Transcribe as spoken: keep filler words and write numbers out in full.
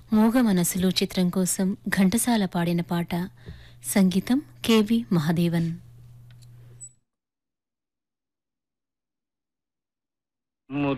మూగ మనసులు చిత్రం కోసం ఘంటసాల పాడిన పాట. సంగీతం కెవి మహదేవన్. ముద్దు